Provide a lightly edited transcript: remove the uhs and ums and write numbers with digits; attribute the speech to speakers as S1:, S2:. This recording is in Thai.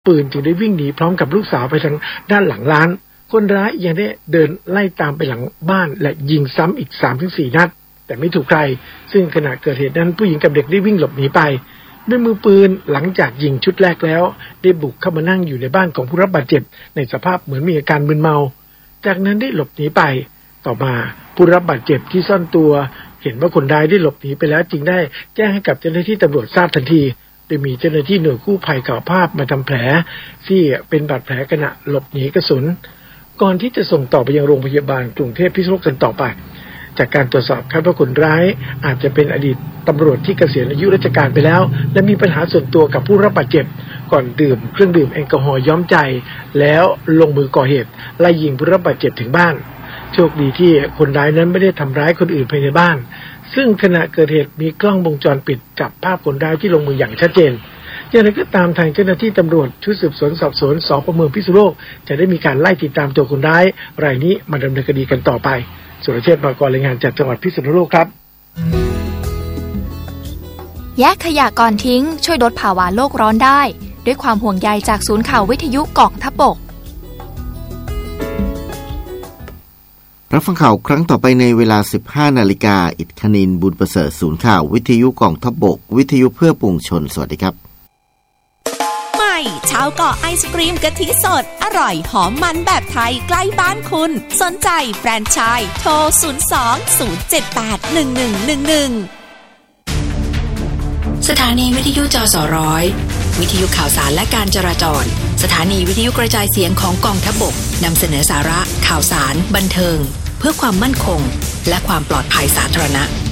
S1: ปืนจึงได้วิ่งหนีพร้อมกับลูกสาวไปทางด้านหลังร้านคนร้ายยังได้เดินไล่ตามไปหลังบ้านและยิงซ้ำอีก 3-4 นัดแต่ไม่ถูกใครซึ่งขณะเกิดเหตุนั้นผู้หญิงกับเด็กได้วิ่งหลบหนีไปด้วยมือปืนหลังจากยิงชุดแรกแล้วได้บุกเข้ามานั่งอยู่ในบ้านของผู้รับบาดเจ็บในสภาพเหมือนมีอาการมึนเมาจากนั้นได้หลบหนีไปต่อมาผู้รับบาดเจ็บที่ซ่อนตัวเห็นว่าคนร้ายได้หลบหนีไปแล้วจึงได้แจ้งให้กับเจ้าหน้าที่ตำรวจทราบทันทีโดยมีเจ้าหน้าที่หน่วยกู้ภัยข่าวภาพมาทำแผลที่เป็นบาดแผลขณะหลบหนีกระสุนก่อนที่จะส่งต่อไปยังโรงพยาบาลกรุงเทพพิษณุโลกกันต่อไปจากการตรวจสอบคาดว่าคนร้ายอาจจะเป็นอดีตตำรวจที่เกษียณอายุราชการไปแล้วและมีปัญหาส่วนตัวกับผู้รับบาดเจ็บก่อนดื่มเครื่องดื่มแอลกอฮอล์ย้อมใจแล้วลงมือก่อเหตุไล่ยิงผู้รับบาดเจ็บถึงบ้านโชคดีที่คนร้ายนั้นไม่ได้ทำร้ายคนอื่นภายในบ้านซึ่งขณะเกิดเหตุมีกล้องวงจรปิดจับภาพคนร้ายที่ลงมืออย่างชัดเจนอย่างไรก็ตามทางเจ้าหน้าที่ตำรวจชุดสืบสวนสอบสวนสพ.เมืองพิษณุโลกจะได้มีการไล่ติดตามตัวคนร้ายรายนี้มาดำเนินคดีกันต่อไปสุรเชษฐ์ มากรรายงานจากจังหวัดพิษณุโลกครับ
S2: แยกขยะก่อนทิ้งช่วยลดภาวะโลกร้อนได้ด้วยความห่วงใยจากศูนย์ข่าววิทยุกองทัพบก
S3: รับฟังข่าวครั้งต่อไปในเวลา 15 นาฬิกาอิฐคณินทร์บุญประเสริฐศูนย์ข่าววิทยุกองทัพบกวิทยุเพื่อปวงชนสวัสดีครับ
S4: ใหม่ชาวเกาะไอศกรีมกะทิสดอร่อยหอมมันแบบไทยใกล้บ้านคุณสนใจแฟรนไชส์โทร02-078-1111
S5: สถานีวิทยุจสร้อยวิทยุข่าวสารและการจราจรสถานีวิทยุกระจายเสียงของกองทัพบกนำเสนอสาระข่าวสารบันเทิงเพื่อความมั่นคงและความปลอดภัยสาธารณะ